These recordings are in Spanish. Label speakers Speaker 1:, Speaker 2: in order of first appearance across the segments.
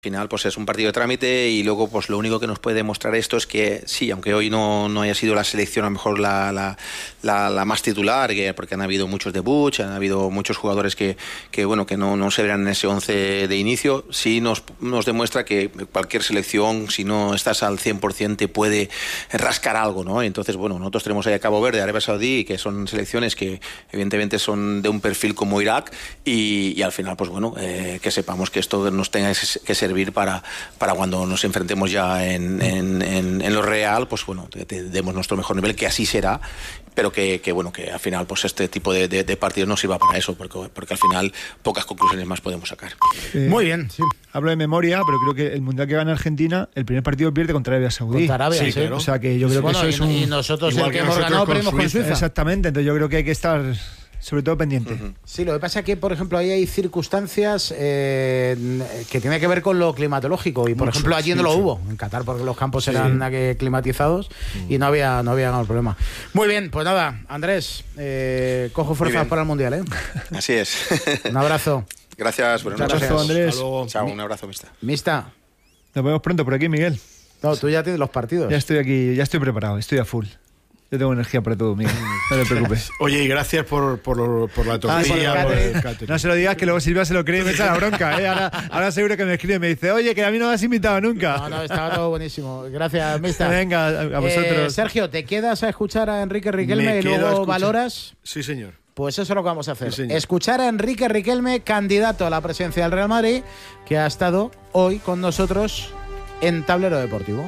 Speaker 1: Al final pues es un partido de trámite y luego pues lo único que nos puede demostrar esto es que sí, aunque hoy no haya sido la selección a lo mejor la más titular, porque han habido muchos debuts, han habido muchos jugadores que no se verán en ese 11 de inicio, sí nos demuestra que cualquier selección, si no estás al 100%, te puede rascar algo, ¿no? Entonces, bueno, nosotros tenemos ahí a Cabo Verde, Arabia Saudí, que son selecciones que evidentemente son de un perfil como Irak y al final pues bueno, que sepamos que esto nos tenga que servir para cuando nos enfrentemos ya en lo real, pues bueno, demos nuestro mejor nivel, que así será, pero que al final pues este tipo de partidos no sirva para eso, porque al final pocas conclusiones más podemos sacar.
Speaker 2: Muy bien.
Speaker 3: Sí. Hablo de memoria, pero creo que el Mundial que gana Argentina, el primer partido pierde contra Arabia Saudí.
Speaker 2: Contra Arabia, sí.
Speaker 3: Claro. O sea que yo creo que eso es
Speaker 2: y nosotros
Speaker 4: igual
Speaker 2: el que
Speaker 4: que
Speaker 2: hemos
Speaker 4: nosotros
Speaker 2: ganado
Speaker 4: con
Speaker 2: perdimos con
Speaker 4: Suiza.
Speaker 2: Suiza.
Speaker 3: Exactamente, entonces yo creo que hay que estar sobre todo pendiente.
Speaker 1: Uh-huh.
Speaker 2: Sí, lo que pasa es que, por ejemplo, ahí hay circunstancias que tienen que ver con lo climatológico y, por ejemplo, allí no lo hubo en Qatar porque los campos eran climatizados y no había problema. Muy bien, pues nada, Andrés, cojo fuerzas para el Mundial, ¿eh?
Speaker 1: Así es.
Speaker 2: Un abrazo.
Speaker 1: Gracias, buenas
Speaker 2: Muchas
Speaker 1: noches.
Speaker 2: gracias,
Speaker 3: Andrés.
Speaker 4: Hasta luego.
Speaker 1: Chao, un abrazo, Mista.
Speaker 2: Mista,
Speaker 3: Nos vemos pronto por aquí, Miguel.
Speaker 2: no, tú ya tienes los partidos.
Speaker 3: Ya estoy aquí, ya estoy preparado, estoy a full. Yo tengo energía para todo, Miguel. No te preocupes.
Speaker 4: Oye, y gracias por la tortilla, por el catering.
Speaker 3: No se lo digas, que luego Silvia se lo cree y me echa la bronca, ¿eh? Ahora seguro que me escribe y me dice, oye, que a mí no me has invitado nunca.
Speaker 2: No, estaba todo buenísimo. Gracias, Mista.
Speaker 3: Venga, a vosotros.
Speaker 2: Sergio, ¿te quedas a escuchar a Enrique Riquelme
Speaker 4: Me
Speaker 2: y
Speaker 4: quedo a
Speaker 2: luego
Speaker 4: escuchar.
Speaker 2: valoras?
Speaker 4: Sí, señor.
Speaker 2: Pues eso es lo que vamos a hacer.
Speaker 4: Sí, señor.
Speaker 2: Escuchar a Enrique Riquelme, candidato a la presidencia del Real Madrid, que ha estado hoy con nosotros en Tablero Deportivo.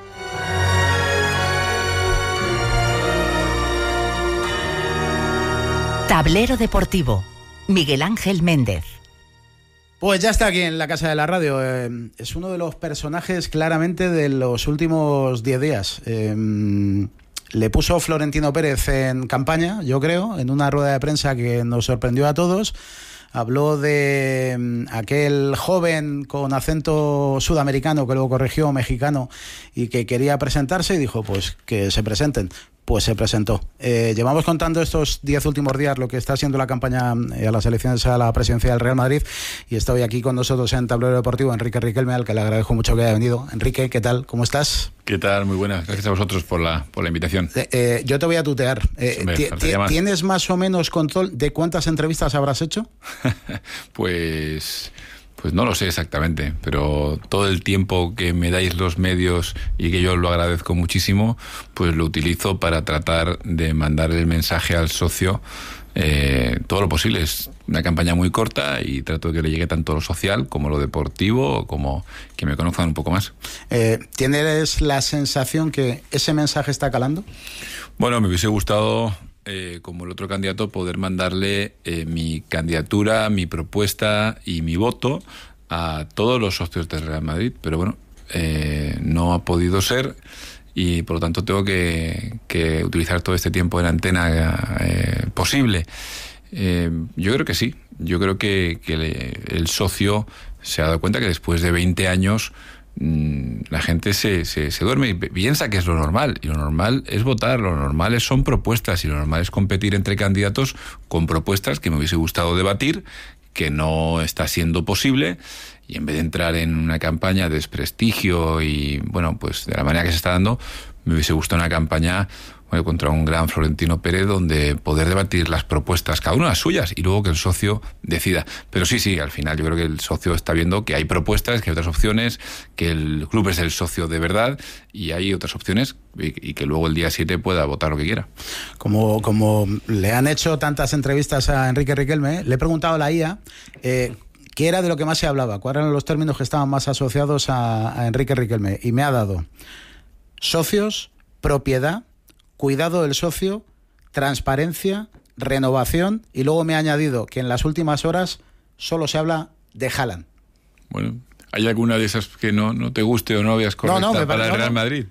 Speaker 5: Tablero Deportivo. Miguel Ángel Méndez.
Speaker 2: Pues ya está aquí en la Casa de la Radio. Es uno de los personajes claramente de los últimos 10 días. Le puso Florentino Pérez en campaña, yo creo, en una rueda de prensa que nos sorprendió a todos. Habló de aquel joven con acento sudamericano que luego corrigió mexicano y que quería presentarse y dijo pues que se presenten. Pues se presentó. Llevamos contando estos 10 últimos días lo que está siendo la campaña a las elecciones a la presidencia del Real Madrid y está hoy aquí con nosotros en Tablero Deportivo Enrique Riquelme, al que le agradezco mucho que haya venido. Enrique, ¿qué tal? ¿Cómo estás?
Speaker 6: ¿Qué tal? Muy buenas. Gracias a vosotros por la invitación.
Speaker 2: Yo te voy a tutear. ¿Tienes más o menos control de cuántas entrevistas habrás hecho?
Speaker 6: Pues no lo sé exactamente, pero todo el tiempo que me dais los medios y que yo lo agradezco muchísimo, pues lo utilizo para tratar de mandar el mensaje al socio todo lo posible. Es una campaña muy corta y trato de que le llegue tanto lo social como lo deportivo, como que me conozcan un poco más.
Speaker 2: ¿Tienes la sensación que ese mensaje está calando?
Speaker 6: Bueno, me hubiese gustado, como el otro candidato, poder mandarle mi candidatura, mi propuesta y mi voto a todos los socios del Real Madrid, pero bueno, no ha podido ser y por lo tanto tengo que utilizar todo este tiempo en antena posible. Yo creo que sí, yo creo que el socio se ha dado cuenta que después de 20 años la gente se duerme y piensa que es lo normal, y lo normal es votar, lo normal son propuestas y lo normal es competir entre candidatos con propuestas que me hubiese gustado debatir, que no está siendo posible, y en vez de entrar en una campaña de desprestigio y bueno, pues de la manera que se está dando, me hubiese gustado una campaña contra un gran Florentino Pérez, donde poder debatir las propuestas, cada una las suyas, y luego que el socio decida. Pero sí, al final yo creo que el socio está viendo que hay propuestas, que hay otras opciones, que el club es el socio de verdad, y hay otras opciones, y que luego el día 7 pueda votar lo que quiera.
Speaker 2: Como le han hecho tantas entrevistas a Enrique Riquelme, le he preguntado a la IA qué era de lo que más se hablaba, cuáles eran los términos que estaban más asociados a Enrique Riquelme, y me ha dado socios, propiedad, cuidado del socio, transparencia, renovación, y luego me ha añadido que en las últimas horas solo se habla de Haaland.
Speaker 6: Bueno, ¿hay alguna de esas que no te guste o no veas correcta para el Real Madrid?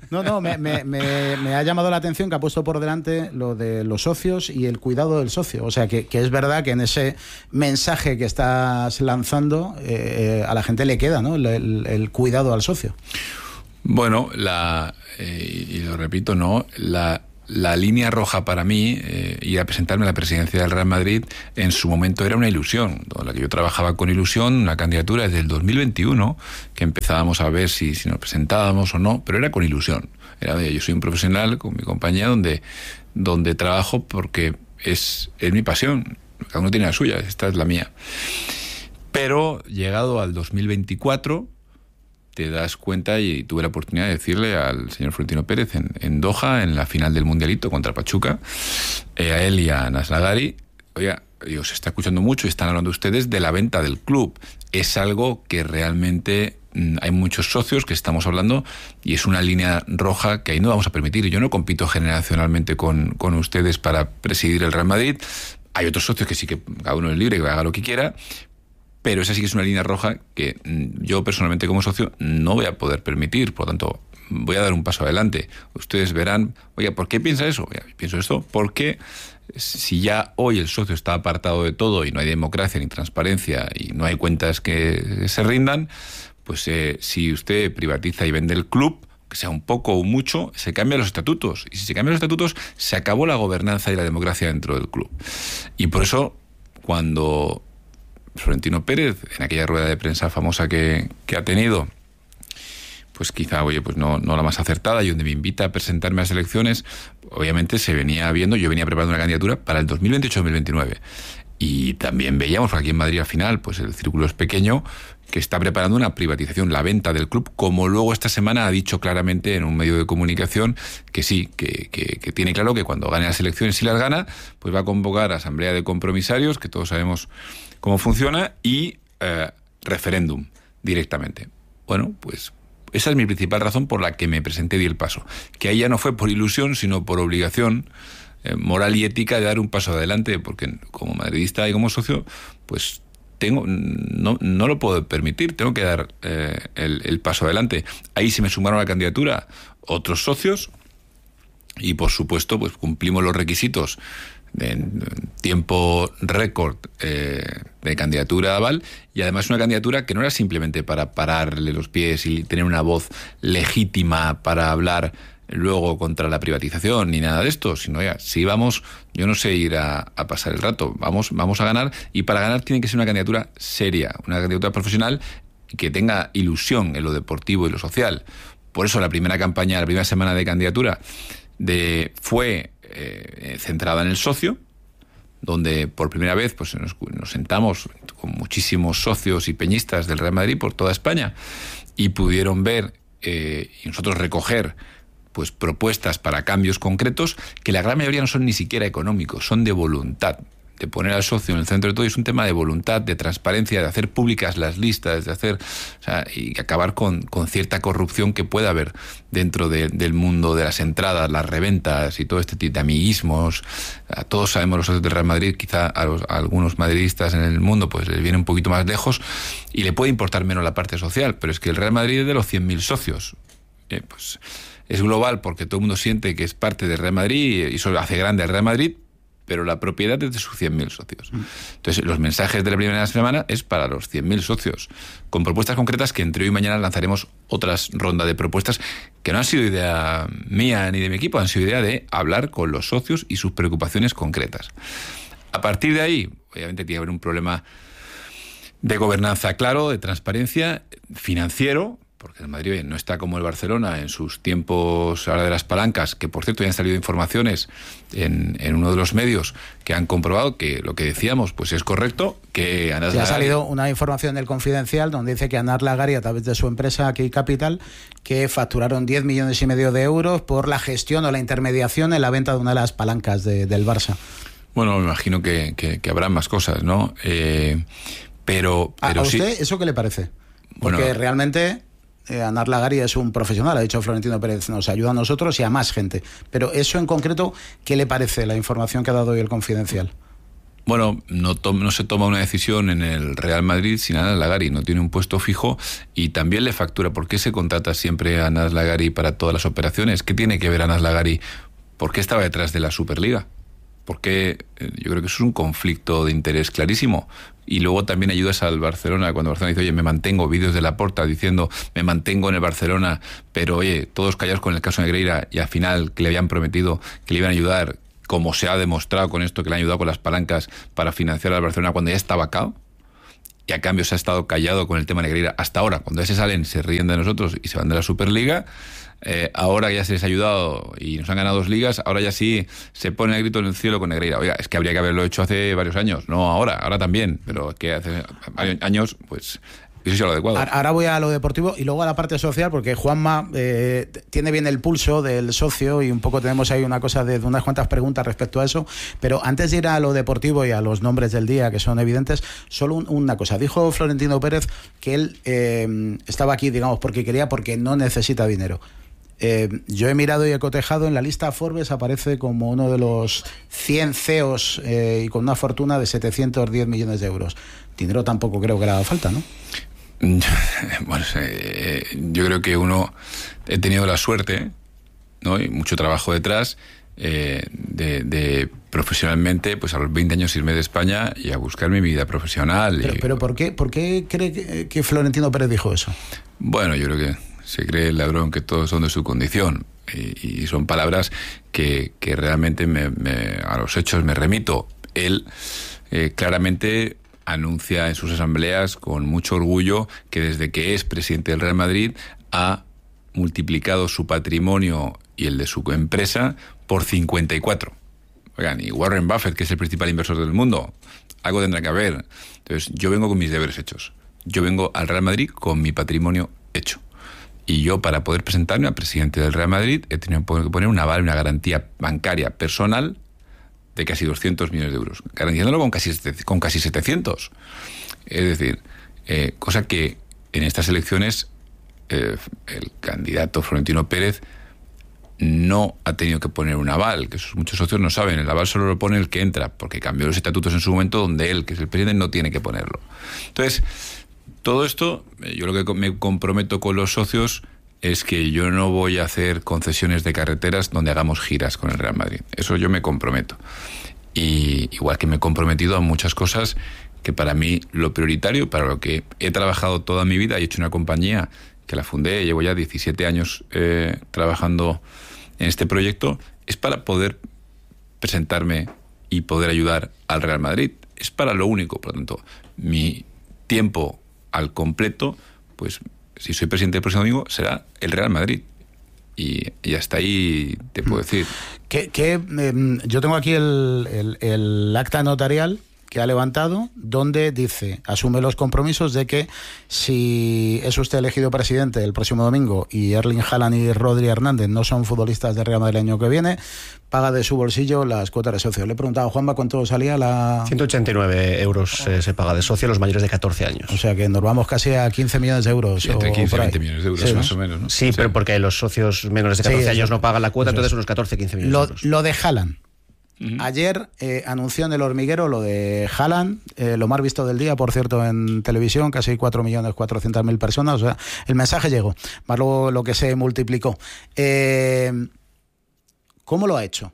Speaker 2: Me ha llamado la atención que ha puesto por delante lo de los socios y el cuidado del socio. O sea, que es verdad que en ese mensaje que estás lanzando a la gente le queda, ¿no? El cuidado al socio.
Speaker 6: Bueno, y lo repito, ¿no? La la línea roja para mí, ir a presentarme a la presidencia del Real Madrid, en su momento era una ilusión, con la que yo trabajaba con ilusión, una candidatura desde el 2021, que empezábamos a ver si nos presentábamos o no, pero era con ilusión. Yo soy un profesional con mi compañía donde trabajo porque es mi pasión. Cada uno tiene la suya, esta es la mía. Pero llegado al 2024, te das cuenta, y tuve la oportunidad de decirle al señor Florentino Pérez en Doha, en la final del Mundialito contra Pachuca, a él y a Anas Lagari, oiga, se está escuchando mucho y están hablando ustedes de la venta del club. Es algo que realmente hay muchos socios que estamos hablando y es una línea roja que ahí no vamos a permitir. Yo no compito generacionalmente con ustedes para presidir el Real Madrid. Hay otros socios que sí, que cada uno es libre, que haga lo que quiera, pero esa sí que es una línea roja que yo personalmente como socio no voy a poder permitir. Por lo tanto, voy a dar un paso adelante. Ustedes verán, oye, ¿por qué piensa eso? Oye, pienso esto porque si ya hoy el socio está apartado de todo y no hay democracia ni transparencia y no hay cuentas que se rindan, pues si usted privatiza y vende el club, que sea un poco o mucho, se cambian los estatutos. Y si se cambian los estatutos, se acabó la gobernanza y la democracia dentro del club. Y por eso, cuando Florentino Pérez, en aquella rueda de prensa famosa que ha tenido, pues quizá, pues no la más acertada, y donde me invita a presentarme a las elecciones, obviamente se venía viendo, yo venía preparando una candidatura para el 2028-2029. Y también veíamos aquí en Madrid al final, pues el círculo es pequeño, que está preparando una privatización, la venta del club, como luego esta semana ha dicho claramente en un medio de comunicación que sí, que tiene claro que cuando gane las elecciones, si las gana, pues va a convocar asamblea de compromisarios, que todos sabemos cómo funciona, y referéndum directamente. Bueno, pues esa es mi principal razón por la que me presenté y di el paso. Que ahí ya no fue por ilusión, sino por obligación moral y ética de dar un paso adelante, porque como madridista y como socio, pues no lo puedo permitir, tengo que dar el paso adelante. Ahí se me sumaron a la candidatura otros socios y, por supuesto, pues cumplimos los requisitos de tiempo récord de candidatura aval, y además una candidatura que no era simplemente para pararle los pies y tener una voz legítima para hablar luego contra la privatización ni nada de esto, sino ya, si vamos, yo no sé ir a pasar el rato, vamos a ganar, y para ganar tiene que ser una candidatura seria, una candidatura profesional que tenga ilusión en lo deportivo y lo social. Por eso la primera campaña, la primera semana de candidatura fue centrada en el socio, donde por primera vez pues nos sentamos con muchísimos socios y peñistas del Real Madrid por toda España y pudieron ver y nosotros recoger pues propuestas para cambios concretos que la gran mayoría no son ni siquiera económicos, son de voluntad, de poner al socio en el centro de todo. Y es un tema de voluntad, de transparencia, de hacer públicas las listas, de hacer, y acabar con cierta corrupción que pueda haber dentro del mundo de las entradas, las reventas y todo este tipo de amiguismos. Todos sabemos los socios del Real Madrid, quizá a algunos madridistas en el mundo pues les viene un poquito más lejos y le puede importar menos la parte social, pero es que el Real Madrid es de los 100.000 socios. Pues es global porque todo el mundo siente que es parte del Real Madrid y eso hace grande al Real Madrid, pero la propiedad es de sus 100.000 socios. Entonces, los mensajes de la primera semana es para los 100.000 socios, con propuestas concretas que entre hoy y mañana lanzaremos otras rondas de propuestas que no han sido idea mía ni de mi equipo, han sido idea de hablar con los socios y sus preocupaciones concretas. A partir de ahí, obviamente tiene que haber un problema de gobernanza claro, de transparencia, financiero, porque el Madrid no está como el Barcelona en sus tiempos ahora de las palancas, que por cierto ya han salido informaciones en uno de los medios que han comprobado que lo que decíamos pues es correcto, que Anas Lagari... Ha
Speaker 2: salido una información del Confidencial donde dice que Anas Lagari, a través de su empresa Key Capital, que facturaron 10,5 millones de euros por la gestión o la intermediación en la venta de una de las palancas del Barça.
Speaker 6: Bueno, me imagino que habrá más cosas, ¿no? Pero
Speaker 2: ¿A usted
Speaker 6: sí.
Speaker 2: eso qué le parece? Porque bueno, realmente... Anas Lagari es un profesional, ha dicho Florentino Pérez, nos ayuda a nosotros y a más gente. Pero eso en concreto, ¿qué le parece la información que ha dado hoy el Confidencial?
Speaker 6: Bueno, no se toma una decisión en el Real Madrid sin Anas Lagari, no tiene un puesto fijo y también le factura. ¿Por qué se contrata siempre a Anas Lagari para todas las operaciones? ¿Qué tiene que ver Anas Lagari? ¿Por qué estaba detrás de la Superliga? Porque yo creo que eso es un conflicto de interés clarísimo. y luego también ayudas al Barcelona cuando Barcelona dice, oye, me mantengo, vídeos de Laporta diciendo, me mantengo en el Barcelona, pero oye, todos callados con el caso Negreira, y al final que le habían prometido que le iban a ayudar, como se ha demostrado con esto, que le han ayudado con las palancas para financiar al Barcelona cuando ya estaba cao, y a cambio se ha estado callado con el tema Negreira hasta ahora. Cuando ya se salen, se ríen de nosotros y se van de la Superliga. Ahora ya se les ha ayudado y nos han ganado 2 ligas, ahora ya sí se pone el grito en el cielo con Negreira. Oiga, es que habría que haberlo hecho hace varios años, no ahora también, pero que hace varios años, pues eso es lo adecuado.
Speaker 2: Ahora voy a lo deportivo y luego a la parte social, porque Juanma tiene bien el pulso del socio y un poco tenemos ahí una cosa de unas cuantas preguntas respecto a eso, pero antes de ir a lo deportivo y a los nombres del día que son evidentes, solo una cosa. Dijo Florentino Pérez que él estaba aquí, digamos, porque no necesita dinero. Yo he mirado y he cotejado, en la lista Forbes aparece como uno de los 100 CEOs y con una fortuna de 710 millones de euros. Dinero tampoco creo que le haga falta, ¿no?
Speaker 6: Bueno, yo creo que he tenido la suerte, ¿no? Y mucho trabajo detrás de profesionalmente, pues a los 20 años irme de España y a buscar mi vida profesional.
Speaker 2: Pero ¿por qué cree que Florentino Pérez dijo eso?
Speaker 6: Bueno, yo creo que se cree el ladrón que todos son de su condición, y son palabras que realmente a los hechos me remito. Él claramente anuncia en sus asambleas con mucho orgullo que desde que es presidente del Real Madrid ha multiplicado su patrimonio y el de su empresa por 54. Oigan, y Warren Buffett, que es el principal inversor del mundo, algo tendrá que haber. Entonces, yo vengo con mis deberes hechos. Yo vengo al Real Madrid con mi patrimonio hecho. Y yo, para poder presentarme a presidente del Real Madrid, he tenido que poner un aval, una garantía bancaria personal de casi 200 millones de euros, garantizándolo con casi 700. Es decir, cosa que en estas elecciones el candidato Florentino Pérez no ha tenido que poner un aval, que muchos socios no saben. El aval solo lo pone el que entra, porque cambió los estatutos en su momento, donde él, que es el presidente, no tiene que ponerlo. Entonces, todo esto, yo lo que me comprometo con los socios es que yo no voy a hacer concesiones de carreteras donde hagamos giras con el Real Madrid. Eso yo me comprometo. Y igual que me he comprometido a muchas cosas que para mí lo prioritario, para lo que he trabajado toda mi vida, y he hecho una compañía que la fundé, llevo ya 17 años trabajando en este proyecto, es para poder presentarme y poder ayudar al Real Madrid. Es para lo único, por lo tanto, mi tiempo al completo, pues si soy presidente el próximo domingo, será el Real Madrid. Y hasta ahí te puedo decir.
Speaker 2: Yo tengo aquí el acta notarial que ha levantado, donde dice, asume los compromisos de que si es usted elegido presidente el próximo domingo y Erling Haaland y Rodri Hernández no son futbolistas de Real Madrid el año que viene, paga de su bolsillo las cuotas de socio. Le he preguntado a Juanma cuánto salía la...
Speaker 7: 189 euros se paga de socio a los mayores de 14 años.
Speaker 2: O sea que nos vamos casi a 15 millones de euros.
Speaker 6: Sí, entre 15 y 20 millones de euros, sí, más o menos, ¿no?
Speaker 7: Sí, pero porque los socios menores de 14 años no pagan la cuota, entonces unos 14, 15 millones de euros.
Speaker 2: Lo de Haaland. Ayer anunció en El Hormiguero lo de Haaland, lo más visto del día, por cierto, en televisión, casi 4.400.000 personas, o sea, el mensaje llegó, más luego lo que se multiplicó. ¿Cómo lo ha hecho?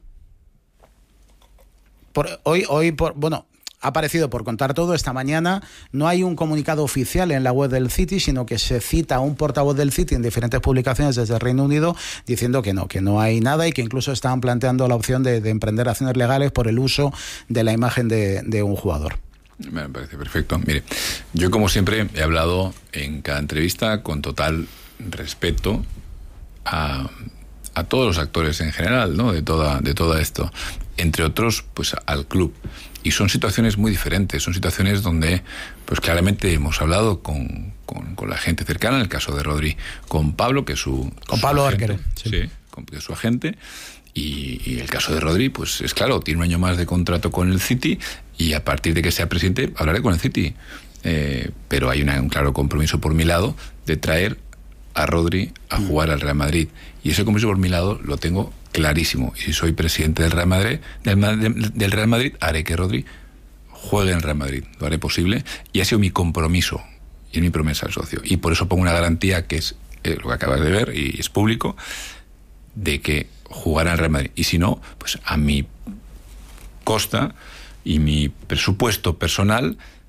Speaker 2: Ha aparecido por contar todo esta mañana. No hay un comunicado oficial en la web del City, sino que se cita a un portavoz del City en diferentes publicaciones desde el Reino Unido diciendo que no hay nada y que incluso estaban planteando la opción de emprender acciones legales por el uso de la imagen de un jugador.
Speaker 6: Me parece perfecto. Mire, yo como siempre he hablado en cada entrevista con total respeto a todos los actores en general, ¿no? de todo esto, entre otros, pues al club. Y son situaciones muy diferentes, son situaciones donde, pues claramente hemos hablado con la gente cercana, en el caso de Rodri, con Pablo, que es su...
Speaker 2: Con Pablo Arquero.
Speaker 6: Sí, que es su agente. Y el caso de Rodri, pues es claro, tiene un año más de contrato con el City y a partir de que sea presidente hablaré con el City. Pero hay un claro compromiso por mi lado de traer a Rodri a jugar al Real Madrid. Y ese compromiso por mi lado lo tengo clarísimo. Y si soy presidente del Real Madrid, haré que Rodri juegue en el Real Madrid. Lo haré posible. Y ha sido mi compromiso y es mi promesa al socio. Y por eso pongo una garantía que es lo que acabas de ver y es público, de que jugará en el Real Madrid. Y si no, pues a mi costa y mi presupuesto personal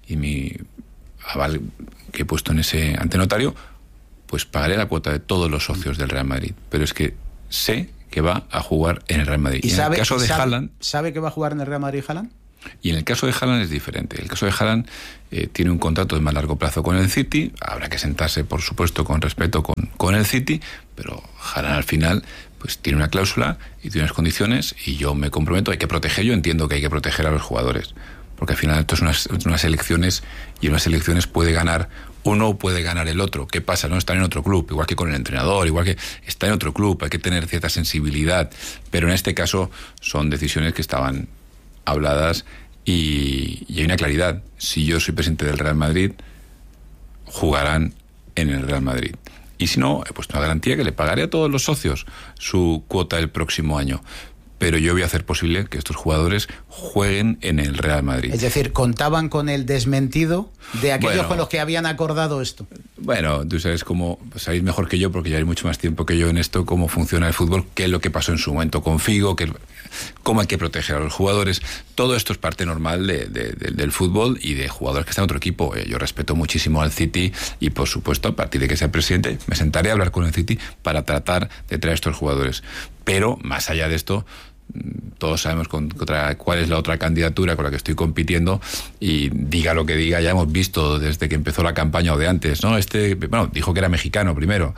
Speaker 6: y mi aval que he puesto en ese antenotario, pues pagaré la cuota de todos los socios del Real Madrid. Pero es que sé que va a jugar en el Real Madrid.
Speaker 2: ¿Y sabe,
Speaker 6: en el caso de Haaland,
Speaker 2: ¿sabe que va a jugar en el Real Madrid Haaland?
Speaker 6: Y en el caso de Haaland es diferente. El caso de Haaland tiene un contrato de más largo plazo con el City. Habrá que sentarse, por supuesto, con respeto con el City, pero Haaland al final pues tiene una cláusula y tiene unas condiciones, y yo me comprometo. Hay que proteger, yo entiendo que hay que proteger a los jugadores, porque al final esto es unas elecciones, y en unas elecciones puede ganar uno o puede ganar el otro. ¿Qué pasa? No están en otro club, igual que con el entrenador, igual que está en otro club, hay que tener cierta sensibilidad, pero en este caso son decisiones que estaban habladas y hay una claridad. Si yo soy presidente del Real Madrid, jugarán en el Real Madrid. Y si no, he puesto una garantía que le pagaré a todos los socios su cuota el próximo año. Pero yo voy a hacer posible que estos jugadores jueguen en el Real Madrid.
Speaker 2: Es decir, ¿contaban con el desmentido de aquellos con los que habían acordado esto?
Speaker 6: Bueno, tú sabes cómo, sabéis mejor que yo, porque lleváis mucho más tiempo que yo en esto, cómo funciona el fútbol, qué es lo que pasó en su momento con Figo, cómo hay que proteger a los jugadores. Todo esto es parte normal del fútbol y de jugadores que están en otro equipo. Yo respeto muchísimo al City y, por supuesto, a partir de que sea presidente, me sentaré a hablar con el City para tratar de traer a estos jugadores. Pero, más allá de esto, todos sabemos cuál es la otra candidatura con la que estoy compitiendo, y diga lo que diga, ya hemos visto desde que empezó la campaña o de antes, ¿no? Dijo que era mexicano primero,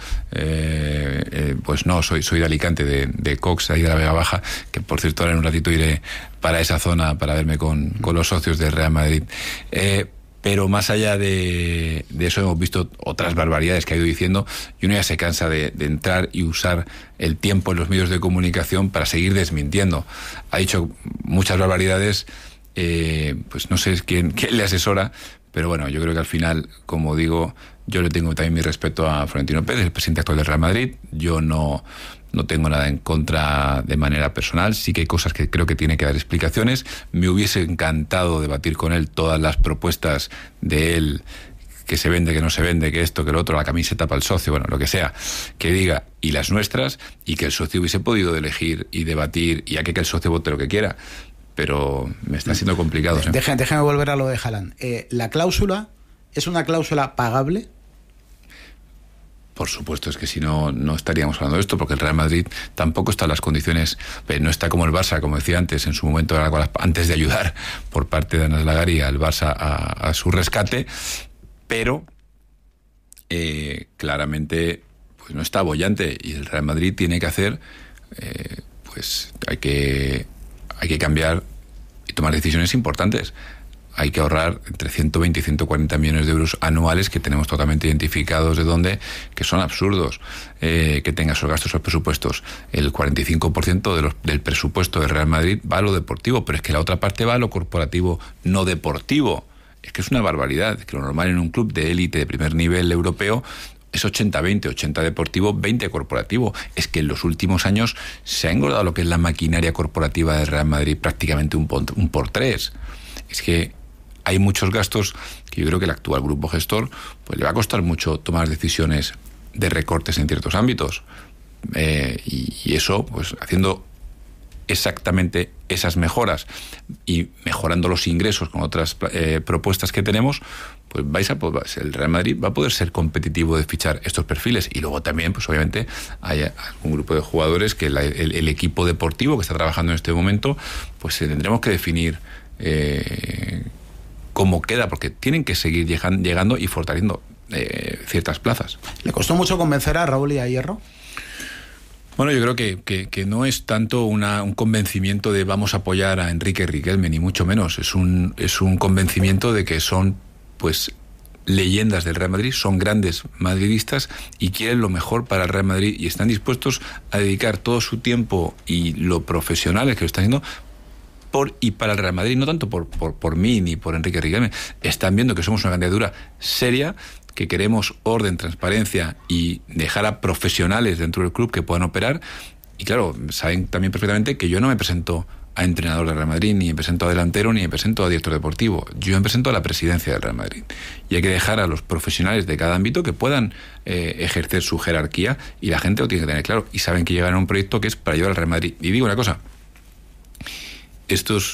Speaker 6: pues no, soy de Alicante, de Cox, ahí de la Vega Baja, que por cierto ahora en un ratito iré para esa zona para verme con los socios del Real Madrid. Pero más allá de eso, hemos visto otras barbaridades que ha ido diciendo, y uno ya se cansa de entrar y usar el tiempo en los medios de comunicación para seguir desmintiendo. Ha dicho muchas barbaridades, pues no sé quién le asesora, pero bueno, yo creo que al final, como digo, yo le tengo también mi respeto a Florentino Pérez, el presidente actual del Real Madrid. Yo no tengo nada en contra de manera personal, sí que hay cosas que creo que tiene que dar explicaciones. Me hubiese encantado debatir con él todas las propuestas de él, que se vende, que no se vende, que esto, que lo otro, la camiseta para el socio, bueno, lo que sea, que diga, y las nuestras, y que el socio hubiese podido elegir y debatir, y que el socio vote lo que quiera. Pero me está siendo complicado.
Speaker 2: Déjame volver a lo de Haaland. ¿La cláusula es una cláusula pagable?
Speaker 6: Por supuesto, es que si no, no estaríamos hablando de esto, porque el Real Madrid tampoco está en las condiciones, no está como el Barça, como decía antes, en su momento, antes de ayudar por parte de Anas Lagari al Barça a su rescate, pero claramente pues no está boyante, y el Real Madrid tiene que hacer, pues hay que cambiar y tomar decisiones importantes. Hay que ahorrar entre 120 y 140 millones de euros anuales, que tenemos totalmente identificados de dónde, que son absurdos, que tenga esos gastos, esos presupuestos. El 45% del presupuesto del Real Madrid va a lo deportivo, pero es que la otra parte va a lo corporativo no deportivo. Es que es una barbaridad, que lo normal en un club de élite de primer nivel europeo es 80-20, 80 deportivo, 20 corporativo. Es que en los últimos años se ha engordado lo que es la maquinaria corporativa del Real Madrid prácticamente un por tres. Es que hay muchos gastos que yo creo que el actual grupo gestor pues le va a costar mucho tomar decisiones de recortes en ciertos ámbitos, y eso, pues haciendo exactamente esas mejoras y mejorando los ingresos con otras propuestas que tenemos, pues el Real Madrid va a poder ser competitivo de fichar estos perfiles. Y luego también, pues obviamente, hay un grupo de jugadores que el equipo deportivo que está trabajando en este momento, pues tendremos que definir cómo queda, porque tienen que seguir llegando y fortaleciendo ciertas plazas.
Speaker 2: ¿Le costó mucho convencer a Raúl y a Hierro?
Speaker 6: Bueno, yo creo que no es tanto un convencimiento de vamos a apoyar a Enrique Riquelme, ni mucho menos. Es un convencimiento de que son, pues, leyendas del Real Madrid, son grandes madridistas y quieren lo mejor para el Real Madrid, y están dispuestos a dedicar todo su tiempo y lo profesionales que lo están haciendo por y para el Real Madrid, no tanto por mí ni por Enrique Riquelme. Están viendo que somos una candidatura seria, que queremos orden, transparencia y dejar a profesionales dentro del club que puedan operar. Y claro, saben también perfectamente que yo no me presento a entrenador del Real Madrid, ni me presento a delantero, ni me presento a director deportivo. Yo me presento a la presidencia del Real Madrid. Y hay que dejar a los profesionales de cada ámbito que puedan ejercer su jerarquía, y la gente lo tiene que tener claro. Y saben que llegan a un proyecto que es para llevar al Real Madrid. Y digo una cosa, estos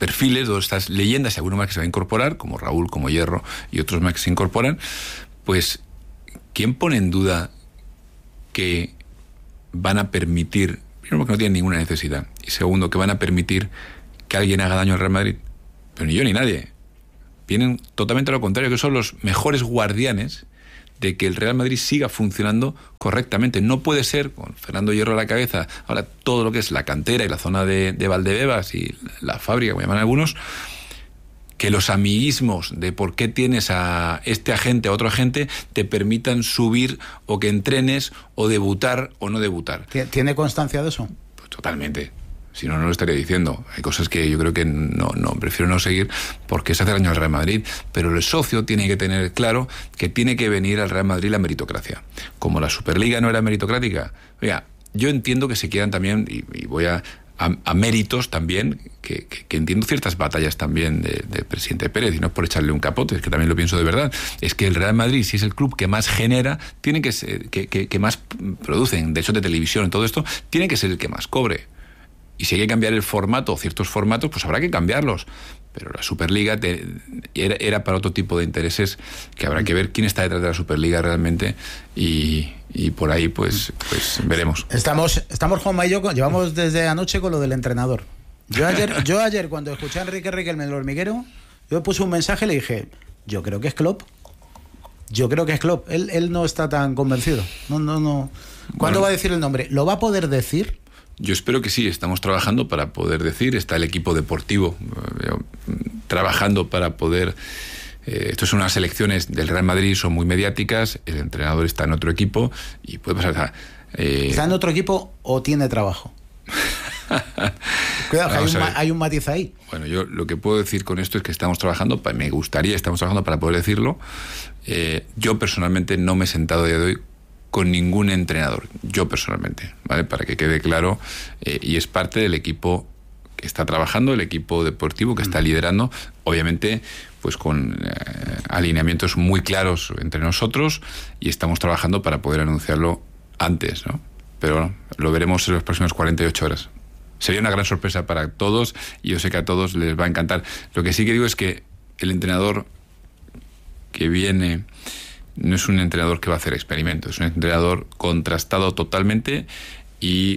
Speaker 6: perfiles, todas estas leyendas y alguno más que se va a incorporar, como Raúl, como Hierro y otros más que se incorporan, pues ¿quién pone en duda que van a permitir, primero porque no tienen ninguna necesidad, y segundo, que van a permitir que alguien haga daño al Real Madrid? Pero ni yo ni nadie. Vienen totalmente a lo contrario, que son los mejores guardianes de que el Real Madrid siga funcionando correctamente. No puede ser, con Fernando Hierro a la cabeza, ahora todo lo que es la cantera y la zona de Valdebebas y la fábrica, como llaman algunos, que los amiguismos de por qué tienes a este agente, a otro agente, te permitan subir o que entrenes o debutar o no debutar.
Speaker 2: ¿Tiene constancia de eso?
Speaker 6: Pues totalmente. Si no, no lo estaría diciendo. Hay cosas que yo creo que no prefiero no seguir porque se hace daño al Real Madrid. Pero el socio tiene que tener claro que tiene que venir al Real Madrid la meritocracia. Como la Superliga no era meritocrática. Oiga, yo entiendo que se quieran también, y voy a méritos también, que entiendo ciertas batallas también de presidente Pérez, y no es por echarle un capote, es que también lo pienso de verdad. Es que el Real Madrid, si es el club que más genera, tiene que ser, que más producen, de hecho de televisión y todo esto, tiene que ser el que más cobre. Y si hay que cambiar el formato, ciertos formatos, pues habrá que cambiarlos. Pero la Superliga era para otro tipo de intereses, que habrá que ver quién está detrás de la Superliga realmente, y por ahí pues veremos.
Speaker 2: Estamos Juanma y yo, llevamos desde anoche con lo del entrenador. Yo ayer cuando escuché a Enrique Riquelme en el hormiguero, yo puse un mensaje y le dije, yo creo que es Klopp. Él no está tan convencido. No. ¿Cuándo va a decir el nombre? ¿Lo va a poder decir?
Speaker 6: Yo espero que sí, estamos trabajando para poder decir, está el equipo deportivo trabajando para poder... Esto son unas elecciones del Real Madrid, son muy mediáticas, el entrenador está en otro equipo y puede pasar...
Speaker 2: ¿Está en otro equipo o tiene trabajo? Cuidado, hay un matiz ahí.
Speaker 6: Bueno, yo lo que puedo decir con esto es que estamos trabajando, estamos trabajando para poder decirlo. Yo personalmente no me he sentado a día de hoy con ningún entrenador, yo personalmente, ¿vale? Para que quede claro, y es parte del equipo que está trabajando, el equipo deportivo que está liderando, obviamente pues con alineamientos muy claros entre nosotros, y estamos trabajando para poder anunciarlo antes, ¿no? Pero bueno, lo veremos en las próximas 48 horas. Sería una gran sorpresa para todos, y yo sé que a todos les va a encantar. Lo que sí que digo es que el entrenador que viene no es un entrenador que va a hacer experimentos, es un entrenador contrastado totalmente y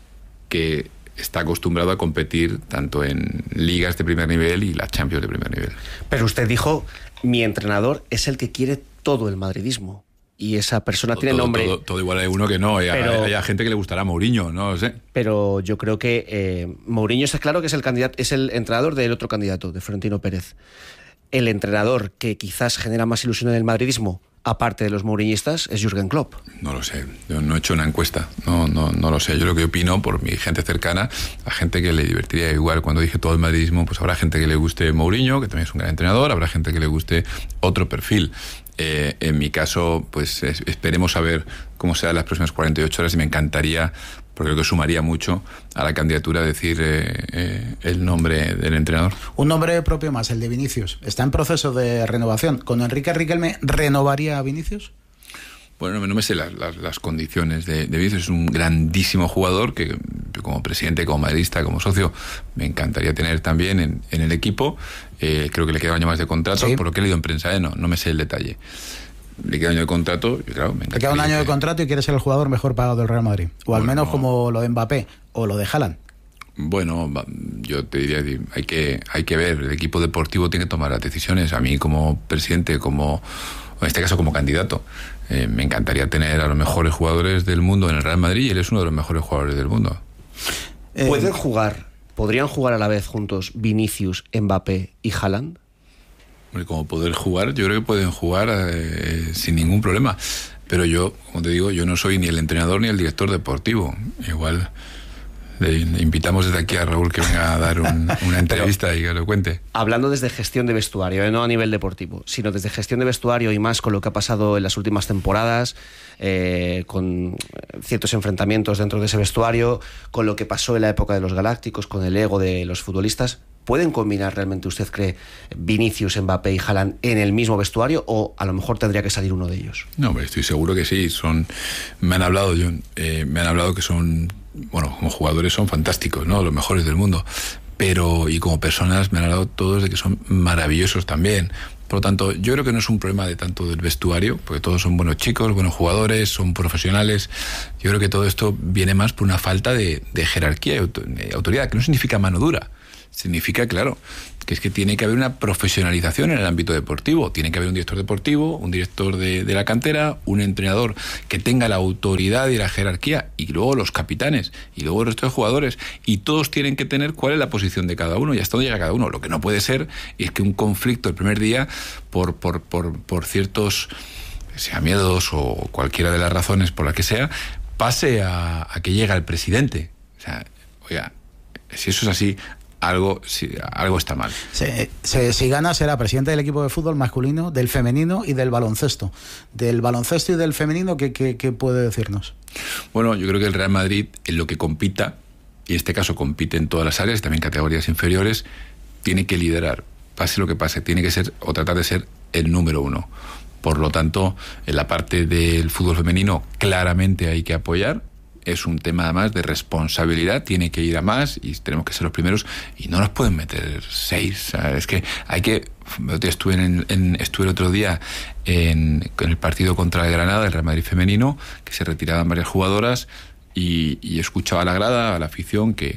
Speaker 6: que está acostumbrado a competir tanto en ligas de primer nivel y la Champions de primer nivel.
Speaker 7: Pero usted dijo, mi entrenador es el que quiere todo el madridismo. Y esa persona tiene nombre...
Speaker 6: Todo igual, hay uno que no, hay gente que le gustará Mourinho, no lo sé.
Speaker 7: Pero yo creo que Mourinho está claro que es el candidato, es el entrenador del otro candidato, de Florentino Pérez. El entrenador que quizás genera más ilusión en el madridismo, aparte de los mouriñistas, es Jürgen Klopp.
Speaker 6: No lo sé, yo no he hecho una encuesta, no lo sé. Yo lo que opino por mi gente cercana, a gente que le divertiría igual cuando dije todo el madridismo, pues habrá gente que le guste Mourinho, que también es un gran entrenador, habrá gente que le guste otro perfil. En mi caso, pues esperemos a ver cómo serán las próximas 48 horas, y me encantaría, porque creo que sumaría mucho a la candidatura, decir el nombre del entrenador.
Speaker 2: Un nombre propio más, el de Vinicius. Está en proceso de renovación. ¿Con Enrique Riquelme renovaría a Vinicius?
Speaker 6: Bueno, no me sé las condiciones de Vinicius. Es un grandísimo jugador que, como presidente, como madridista, como socio, me encantaría tener también en el equipo. Creo que le queda un año más de contrato, ¿sí? Por lo que he leído en prensa, no me sé el detalle. Le queda un año de contrato, y claro, me encantaría.
Speaker 2: Le queda un año de contrato y quiere ser el jugador mejor pagado del Real Madrid. O al menos como lo de Mbappé o lo de Haaland.
Speaker 6: Bueno, yo te diría que hay que ver. El equipo deportivo tiene que tomar las decisiones. A mí como presidente, en este caso como candidato, me encantaría tener a los mejores jugadores del mundo en el Real Madrid, y él es uno de los mejores jugadores del mundo.
Speaker 7: ¿Podrían jugar a la vez juntos Vinicius, Mbappé y Haaland?
Speaker 6: Como poder jugar, yo creo que pueden jugar sin ningún problema. Pero yo, como te digo, yo no soy ni el entrenador ni el director deportivo. Igual le invitamos desde aquí a Raúl que venga a dar una entrevista y que lo cuente.
Speaker 7: Hablando desde gestión de vestuario, no a nivel deportivo, sino desde gestión de vestuario, y más con lo que ha pasado en las últimas temporadas, con ciertos enfrentamientos dentro de ese vestuario, con lo que pasó en la época de los Galácticos, con el ego de los futbolistas. ¿Pueden combinar realmente, usted cree, Vinicius, Mbappé y Haaland en el mismo vestuario, o a lo mejor tendría que salir uno de ellos?
Speaker 6: No, hombre, estoy seguro que sí. Me han hablado que son, bueno, como jugadores son fantásticos, ¿no? Los mejores del mundo. pero y como personas me han hablado todos de que son maravillosos también. Por lo tanto, yo creo que no es un problema de tanto del vestuario, porque todos son buenos chicos, buenos jugadores, son profesionales. Yo creo que todo esto viene más por una falta de jerarquía y autoridad, que no significa mano dura. Significa, claro, que es que tiene que haber una profesionalización en el ámbito deportivo. Tiene que haber un director deportivo, un director de la cantera, un entrenador que tenga la autoridad y la jerarquía, y luego los capitanes, y luego el resto de jugadores. Y todos tienen que tener cuál es la posición de cada uno y hasta dónde llega cada uno. Lo que no puede ser es que un conflicto el primer día, por ciertos, sea miedos o cualquiera de las razones por las que sea, pase a que llegue el presidente. O sea, oiga, si eso es así, algo está mal.
Speaker 2: Si gana, será presidente del equipo de fútbol masculino, del femenino y del baloncesto. Del baloncesto y del femenino, ¿qué puede decirnos?
Speaker 6: Bueno, yo creo que el Real Madrid, en lo que compita, y en este caso compite en todas las áreas, también categorías inferiores, tiene que liderar, pase lo que pase, tiene que ser o tratar de ser el número uno. Por lo tanto, en la parte del fútbol femenino claramente hay que apoyar. Es un tema además de responsabilidad, tiene que ir a más y tenemos que ser los primeros y no nos pueden meter 6. Es que hay que... Estuve el otro día en el partido contra el Granada, el Real Madrid femenino, que se retiraban varias jugadoras y escuchaba a la grada, a la afición que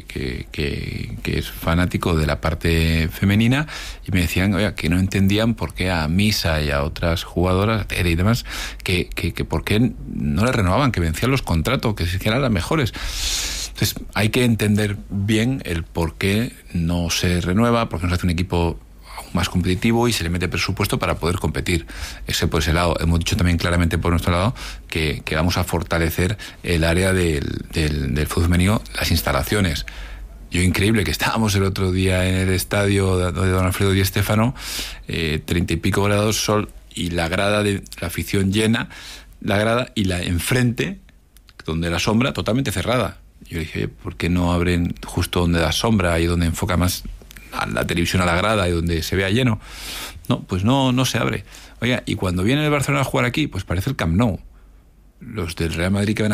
Speaker 6: es fanático de la parte femenina, y me decían, oye, que no entendían por qué a Misa y a otras jugadoras, a Tere y demás, que por qué no les renovaban, que vencían los contratos, que eran las mejores. Entonces hay que entender bien el por qué no se renueva, por qué no se hace un equipo más competitivo y se le mete presupuesto para poder competir. Ese por ese lado. Hemos dicho también claramente por nuestro lado que vamos a fortalecer el área del fútbol femenino, las instalaciones. Yo, increíble que estábamos el otro día en el estadio de Don Alfredo Di Stéfano, 30 y pico grados, sol, y la grada de la afición llena, la grada y la enfrente, donde la sombra, totalmente cerrada. Yo dije, ¿por qué no abren justo donde da sombra y donde enfoca más a la televisión a la grada y donde se vea lleno? No, pues no se abre. Oiga, y cuando viene el Barcelona a jugar aquí, pues parece el Camp Nou. Los del Real Madrid que van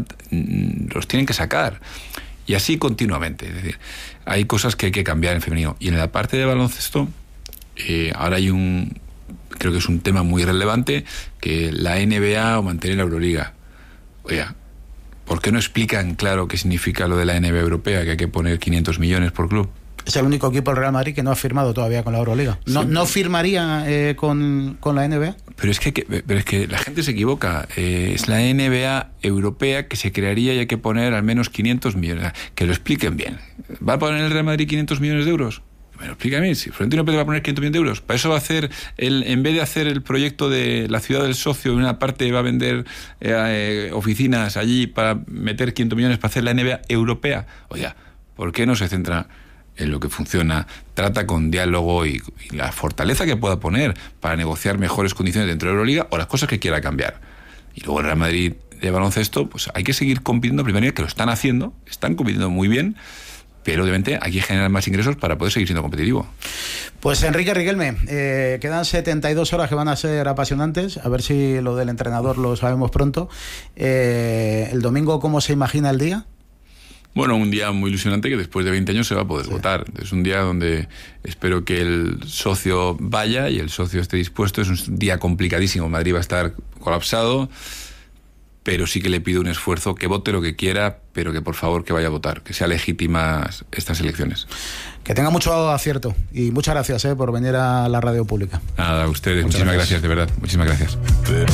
Speaker 6: los tienen que sacar. Y así continuamente. Es decir, hay cosas que hay que cambiar en femenino. Y en la parte de baloncesto, ahora hay creo que es un tema muy relevante, que la NBA o mantener la Euroliga. Oiga, ¿por qué no explican claro qué significa lo de la NBA europea, que hay que poner 500 millones por club?
Speaker 2: Es el único equipo del Real Madrid que no ha firmado todavía con la Euroliga. ¿No firmaría con la NBA?
Speaker 6: Pero es que la gente se equivoca. Es la NBA europea que se crearía y hay que poner al menos 500 millones. Que lo expliquen bien. ¿Va a poner el Real Madrid 500 millones de euros? Bueno, explícame, si Florentino Pérez va a poner 500 millones de euros, para eso va a hacer, en vez de hacer el proyecto de la ciudad del socio, en una parte va a vender oficinas allí para meter 500 millones para hacer la NBA europea. Oiga, ¿por qué no se centra en lo que funciona, trata con diálogo y la fortaleza que pueda poner para negociar mejores condiciones dentro de la Euroliga o las cosas que quiera cambiar? Y luego el Real Madrid de baloncesto, pues hay que seguir compitiendo en primera, que lo están haciendo, están compitiendo muy bien, pero obviamente hay que generar más ingresos para poder seguir siendo competitivo.
Speaker 2: Pues Enrique Riquelme, quedan 72 horas que van a ser apasionantes, a ver si lo del entrenador lo sabemos pronto. El domingo, ¿cómo se imagina el día?
Speaker 6: Bueno, un día muy ilusionante que después de 20 años se va a poder votar. Es un día donde espero que el socio vaya y el socio esté dispuesto. Es un día complicadísimo. Madrid va a estar colapsado, pero sí que le pido un esfuerzo, que vote lo que quiera, pero que por favor que vaya a votar, que sean legítimas estas elecciones. Que tenga mucho acierto y muchas gracias por venir a la radio pública. Nada, a ustedes. Muchísimas gracias, de verdad. Muchísimas gracias.